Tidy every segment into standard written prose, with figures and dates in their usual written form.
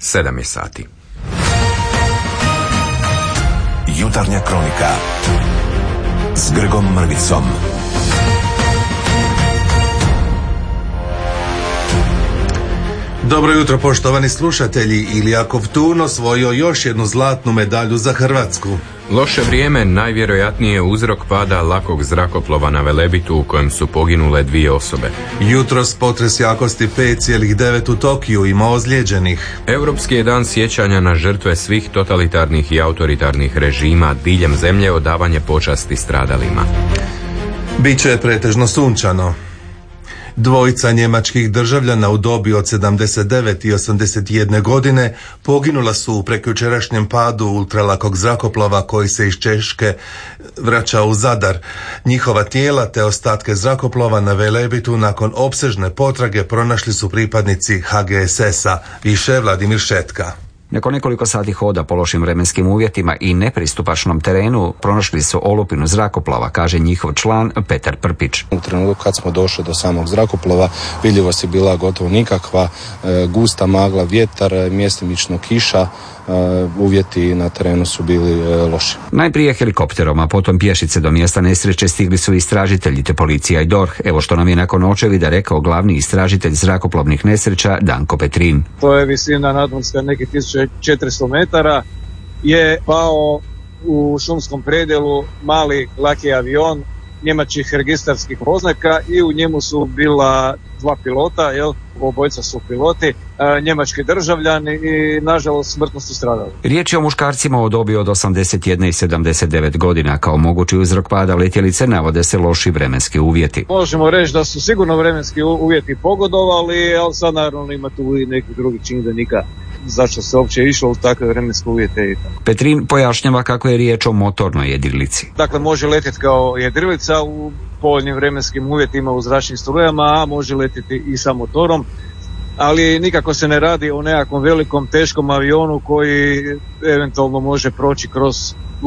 7 je sati. Jutarnja kronika s Grgom Mrvicom. Dobro jutro, poštovani slušatelji. Ilija Kovtun osvojio još jednu zlatnu medalju za Hrvatsku. Loše vrijeme najvjerojatnije je uzrok pada lakog zrakoplova na Velebitu u kojem su poginule 2 osobe. Jutros potres jakosti 5,9 u Tokiju ima ozlijeđenih. Europski je dan sjećanja na žrtve svih totalitarnih i autoritarnih režima diljem zemlje, odavanje počasti stradalima. Biće pretežno sunčano. Dvojica njemačkih državljana u dobi od 79 i 81 godine poginula su u prekjučerašnjem padu ultralakog zrakoplova koji se iz Češke vraća u Zadar. Njihova tijela te ostatke zrakoplova na Velebitu nakon opsežne potrage pronašli su pripadnici HGSS-a, više Vladimir Šetka. Nakon nekoliko sati hoda po lošim vremenskim uvjetima i nepristupačnom terenu pronašli su olupinu zrakoplova, kaže njihov član Petar Prpić. U trenutku kad smo došli do samog zrakoplova vidljivost je bila gotovo nikakva, gusta magla, vjetar, mjestimično kiša, uvjeti na terenu su bili loši. Najprije helikopterom, a potom pješice do mjesta nesreće stigli su istražitelji te policija i DORH. Evo što nam je nakon očevida rekao glavni istražitelj zrakoplovnih nesreća Danko Petrin. To je visina nadmorska nekih 1400 metara, je pao u šumskom predjelu mali laki avion njemačkih registarskih oznaka i u njemu su bila 2 pilota, obojca su piloti, njemački državljani i nažalost smrtno su stradali. Riječ je o muškarcima u dobi od 81 i 79 godina. Kao mogući uzrok pada letjelice navode se loši vremenski uvjeti. Možemo reći da su sigurno vremenski uvjeti pogodovali, ali sad naravno ima tu i nekih drugih čimbenika zašto se uopće išlo u takve vremenske uvjete i tako. Petrin pojašnjava kako je riječ o motornoj jedrilici. Dakle, može letjeti kao jedrilica u povoljnim vremenskim uvjetima u zračnim strujama, a može letjeti i sa motorom, ali nikako se ne radi o nekakvom velikom teškom avionu koji eventualno može proći kroz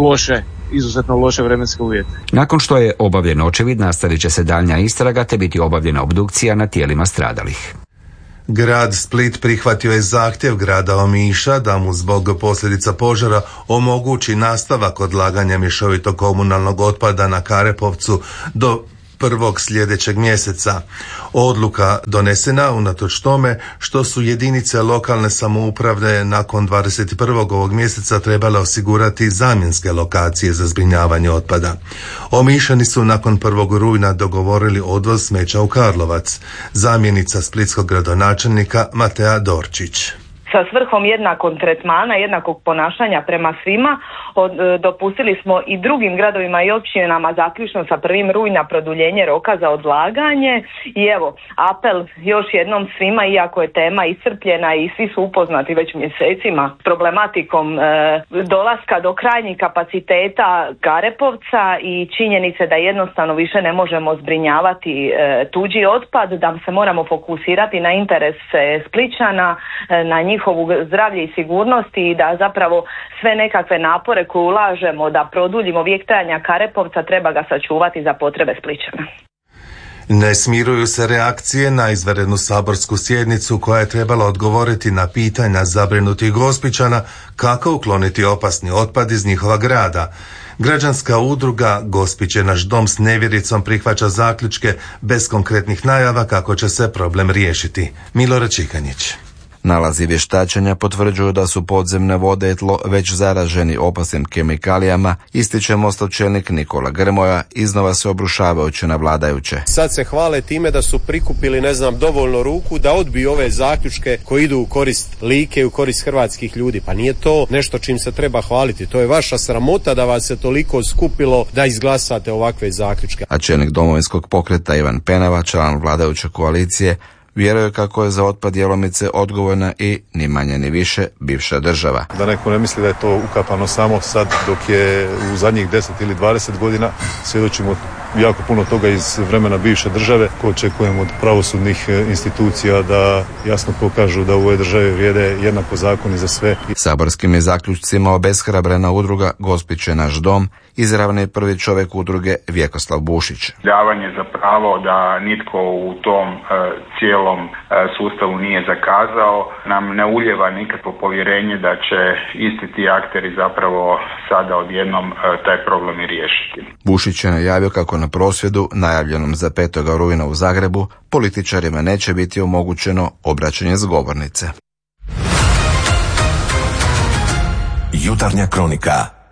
izuzetno loše vremenske uvjete. Nakon što je obavljen očevid, nastavit će se daljnja istraga te biti obavljena obdukcija na tijelima stradalih. Grad Split prihvatio je zahtjev grada Omiša da mu zbog posljedica požara omogući nastavak odlaganja mješovitog komunalnog otpada na Karepovcu do 1. sljedećeg mjeseca. Odluka donesena unatoč tome što su jedinice lokalne samouprave nakon 21. ovog mjeseca trebale osigurati zamjenske lokacije za zbrinjavanje otpada. Omišani su nakon 1. rujna dogovorili odvoz smeća u Karlovac. Zamjenica splitskog gradonačelnika Matea Dorčić. Sa svrhom jednakog tretmana, jednakog ponašanja prema svima, dopustili smo i drugim gradovima i općinama zaključno sa 1. rujna produljenje roka za odlaganje i evo, apel još jednom svima, iako je tema iscrpljena i svi su upoznati već mjesecima s problematikom dolaska do krajnjih kapaciteta Karepovca i činjenice da jednostavno više ne možemo zbrinjavati tuđi otpad, da se moramo fokusirati na interese Splićana, na njihovu zdravlje i sigurnost i da zapravo sve nekakve napore koje ulažemo da produljimo vijek trajanja Karepovca treba ga sačuvati za potrebe Splićana. Ne smiruju se reakcije na izvanrednu saborsku sjednicu koja je trebala odgovoriti na pitanja zabrinutih Gospićana kako ukloniti opasni otpad iz njihova grada. Građanska udruga Gospić je naš dom s nevjericom prihvaća zaključke bez konkretnih najava kako će se problem riješiti. Milorad Čikanjić. Nalazi vještačenja potvrđuju da su podzemne vode i tlo već zaraženi opasnim kemikalijama, ističe Mostov čelnik Nikola Grmoja, iznova se obrušavajući na vladajuće. Sad se hvale time da su prikupili, dovoljno ruku da odbiju ove zaključke koji idu u korist Like i u korist hrvatskih ljudi. Pa nije to nešto čim se treba hvaliti. To je vaša sramota da vas se toliko skupilo da izglasate ovakve zaključke. A čelnik Domovinskog pokreta Ivan Penava, član vladajuće koalicije, vjeruje kako je za otpad Jelomice odgovorna i ni manje ni više bivša država. Da neko ne misli da je to ukapano samo sad, dok je u zadnjih 10 ili 20 godina svjedočimo jako puno toga iz vremena bivše države, koje očekujemo od pravosudnih institucija da jasno pokažu da u ovoj državi vrijede jednako zakoni za sve. Saborskim je zaključcima obeshrabrena udruga Gospić je naš dom, izravni je prvi čovjek udruge Vjekoslav Bušić. Davanje za pravo da nitko u tom cijelom sustavu nije zakazao nam ne ulijeva nikakvo povjerenje da će isti ti akteri zapravo sada odjednom taj problem i riješiti. Bušić je najavio kako na prosvjedu, najavljenom za 5. rujna u Zagrebu, političarima neće biti omogućeno obraćanje s govornice. Jutarnja kronika.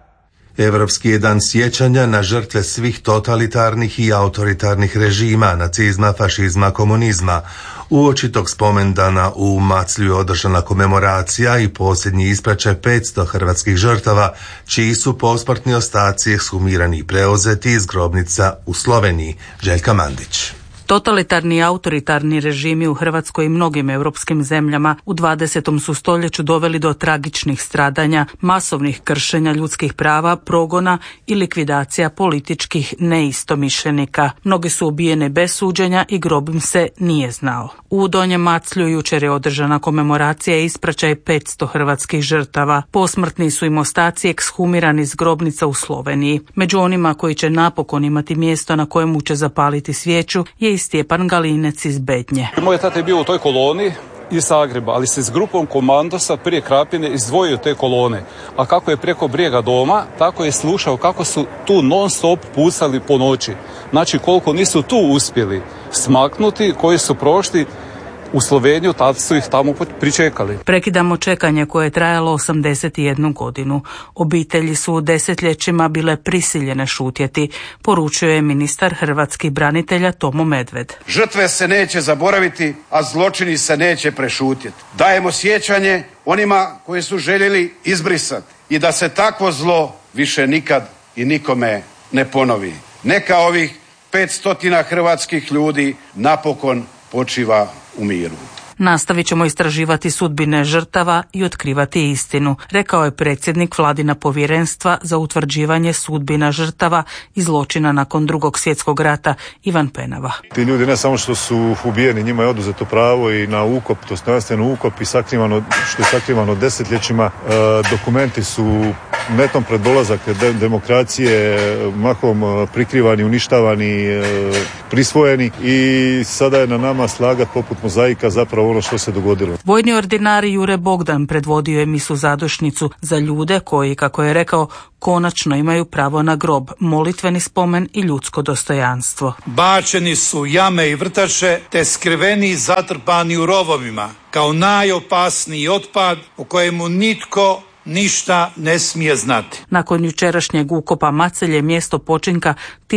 Europski je dan sjećanja na žrtve svih totalitarnih i autoritarnih režima, nacizma, fašizma, komunizma. Uoči tog spomendana u Maclju je održana komemoracija i posljednji ispraćaj 500 hrvatskih žrtava, čiji su posmrtni ostaci ekshumirani i preuzeti iz grobnica u Sloveniji. Željka Mandić. Totalitarni i autoritarni režimi u Hrvatskoj i mnogim europskim zemljama u 20. su stoljeću doveli do tragičnih stradanja, masovnih kršenja ljudskih prava, progona i likvidacija političkih neistomišljenika. Mnogi su ubijene bez suđenja i grob im se nije znao. U Donjem Maclju jučer je održana komemoracija i ispraćaj 500 hrvatskih žrtava. Posmrtni su im ostaci ekshumirani iz grobnica u Sloveniji. Među onima koji će napokon imati mjesto na kojemu će zapaliti svijeću je i Stjepan Galinec iz Bednje. Moj tata je bio u toj koloni iz Zagreba, ali se s grupom komandosa prije Krapine izdvojio te kolone. A kako je preko brijega doma, tako je slušao kako su tu non stop pucali po noći. Znači koliko nisu tu uspjeli smaknuti, koji su prošli u Sloveniju, tad su ih tamo pričekali. Prekidamo čekanje koje je trajalo 81 godinu. Obitelji su desetljećima bile prisiljene šutjeti, poručuje ministar hrvatskih branitelja Tomo Medved. Žrtve se neće zaboraviti, a zločini se neće prešutjeti. Dajemo sjećanje onima koji su željeli izbrisati i da se takvo zlo više nikad i nikome ne ponovi. Neka ovih 500 hrvatskih ljudi napokon počiva u miru. Nastavit ćemo istraživati sudbine žrtava i otkrivati istinu, rekao je predsjednik Vladina povjerenstva za utvrđivanje sudbina žrtava i zločina nakon Drugog svjetskog rata Ivan Penava. Ti ljudi ne samo što su ubijeni, njima je oduzeto pravo i na ukop, dostojanstven ukop i sakrivano, što je sakrivano desetljećima. Dokumenti su netom pred dolazak demokracije mahom prikrivani, uništavani, prisvojeni i sada je na nama slagat poput mozaika zapravo ono što se dogodilo. Vojni ordinar Jure Bogdan predvodio je misu zadošnicu za ljude koji, kako je rekao, konačno imaju pravo na grob, molitveni spomen i ljudsko dostojanstvo. Bačeni su jame i vrtače, te skriveni i zatrpani u rovovima, kao najopasniji otpad u kojemu nitko ništa ne smije znati. Nakon jučerašnjeg ukopa Macelje je mjesto počinka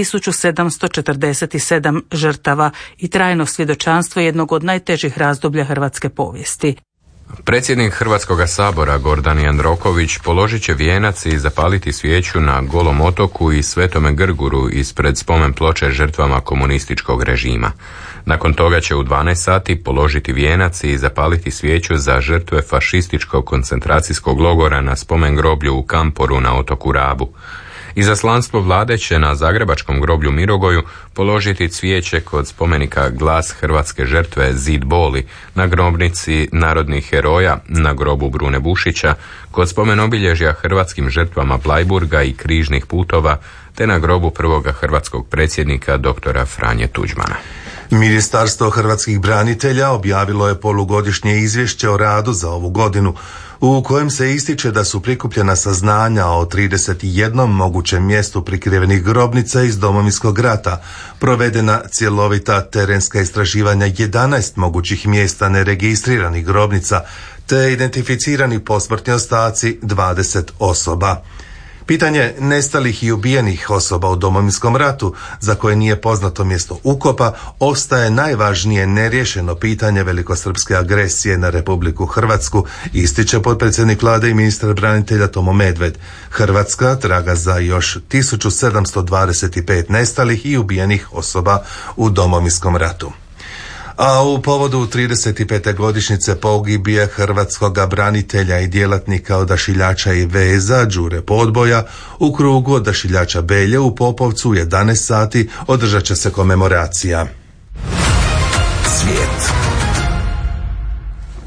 1747 žrtava i trajno svjedočanstvo jednog od najtežih razdoblja hrvatske povijesti. Predsjednik Hrvatskoga sabora Gordan Jandroković položit će vijenac i zapaliti svijeću na Golom otoku i Svetome Grguru ispred spomen ploče žrtvama komunističkog režima. Nakon toga će u 12 sati položiti vijenac i zapaliti svijeću za žrtve fašističkog koncentracijskog logora na spomen groblju u Kamporu na otoku Rabu. Izaslanstvo vlade će na zagrebačkom groblju Mirogoju položiti cvijeće kod spomenika Glas hrvatske žrtve Zid boli, na grobnici narodnih heroja, na grobu Brune Bušića, kod spomen obilježja hrvatskim žrtvama Bleiburga i križnih putova, te na grobu prvoga hrvatskog predsjednika doktora Franje Tuđmana. Ministarstvo hrvatskih branitelja objavilo je polugodišnje izvješće o radu za ovu godinu, u kojem se ističe da su prikupljena saznanja o 31 mogućem mjestu prikrivenih grobnica iz Domovinskog rata, provedena cjelovita terenska istraživanja 11 mogućih mjesta neregistriranih grobnica, te identificirani posmrtni ostaci 20 osoba. Pitanje nestalih i ubijenih osoba u Domovinskom ratu, za koje nije poznato mjesto ukopa, ostaje najvažnije neriješeno pitanje velikosrpske agresije na Republiku Hrvatsku, ističe potpredsjednik vlade i ministar branitelja Tomo Medved. Hrvatska traga za još 1725 nestalih i ubijenih osoba u Domovinskom ratu. A u povodu 35. godišnjice pogibije hrvatskoga branitelja i djelatnika odašiljača i veza Đure Podboja u krugu odašiljača Belje u Popovcu u 11 sati održat će se komemoracija. Svijet.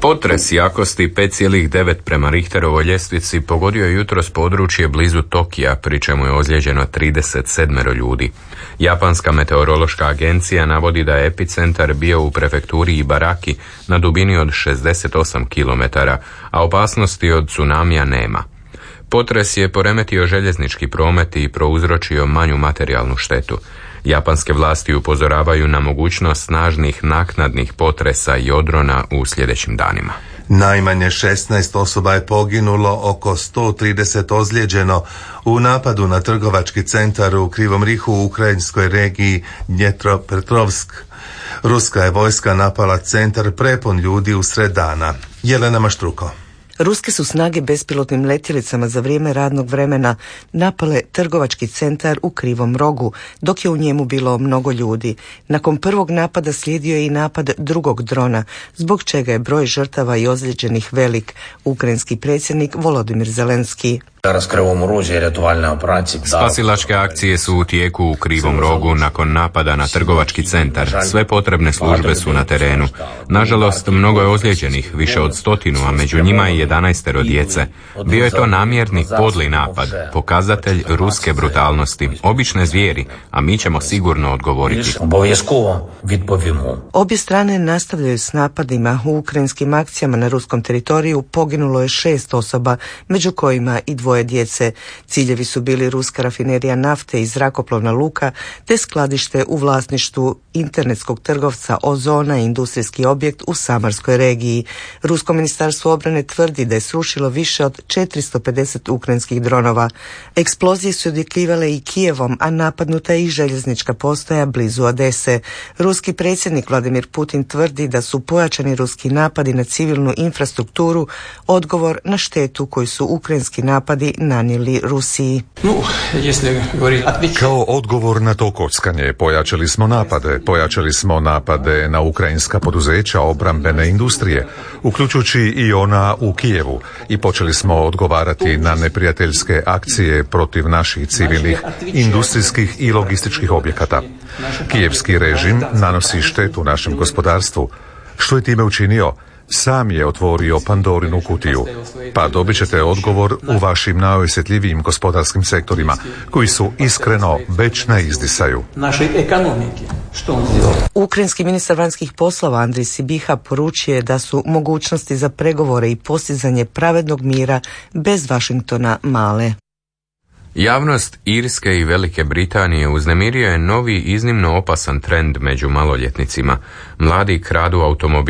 Potres jakosti 5,9 prema Richterovoj ljestvici pogodio je jutros područje blizu Tokija, pri čemu je ozlijeđeno 37 ljudi. Japanska meteorološka agencija navodi da je epicentar bio u prefekturi Ibaraki na dubini od 68 km, a opasnosti od tsunamija nema. Potres je poremetio željeznički promet i prouzročio manju materijalnu štetu. Japanske vlasti upozoravaju na mogućnost snažnih naknadnih potresa i odrona u sljedećim danima. Najmanje 16 osoba je poginulo, oko 130 ozlijeđeno u napadu na trgovački centar u Krivom Rihu u ukrajinskoj regiji Dnjepropetrovsk. Ruska je vojska napala centar prepun ljudi usred dana. Jelena Maštruko. Ruske su snage bespilotnim letjelicama za vrijeme radnog vremena napale trgovački centar u Krivom Rogu, dok je u njemu bilo mnogo ljudi. Nakon prvog napada slijedio je i napad drugog drona, zbog čega je broj žrtava i ozlijeđenih velik, ukrajinski predsjednik Volodimir Zelenski. Spasilačke akcije su u tijeku u Krivom Rogu nakon napada na trgovački centar. Sve potrebne službe su na terenu. Nažalost, mnogo je ozlijeđenih, više od 100, a među njima je 11 djece. Bio je to namjerni, podli napad, pokazatelj ruske brutalnosti, obične zvijeri, a mi ćemo sigurno odgovoriti. Obje strane nastavljaju s napadima. U ukrajinskim akcijama na ruskom teritoriju poginulo je 6 osoba, među kojima i 2 djece. Ciljevi su bili ruska rafinerija nafte i zrakoplovna luka, te skladište u vlasništvu internetskog trgovca Ozona i industrijski objekt u Samarskoj regiji. Rusko ministarstvo obrane tvrdi da je srušilo više od 450 ukrajinskih dronova. Eksplozije su odjekivale i Kijevom, a napadnuta je i željeznička postaja blizu Odese. Ruski predsjednik Vladimir Putin tvrdi da su pojačani ruski napadi na civilnu infrastrukturu odgovor na štetu koju su ukrajinski napadi nanijeli Rusiji. Kao odgovor na to kockanje pojačali smo napade na ukrajinska poduzeća obrambene industrije, uključujući i ona u Kijevu, i počeli smo odgovarati na neprijateljske akcije protiv naših civilnih, industrijskih i logističkih objekata. Kijevski režim nanosi štetu našem gospodarstvu. Što je time učinio? Sam je otvorio Pandorinu kutiju, pa dobit ćete odgovor u vašim najosjetljivijim gospodarskim sektorima, koji su iskreno već na izdisaju. Ukrajinski ministar vanjskih poslova Andrij Sibiha poručuje da su mogućnosti za pregovore i postizanje pravednog mira bez Vašingtona male. Javnost Irske i Velike Britanije uznemirio je novi iznimno opasan trend među maloljetnicima. Mladi kradu automobile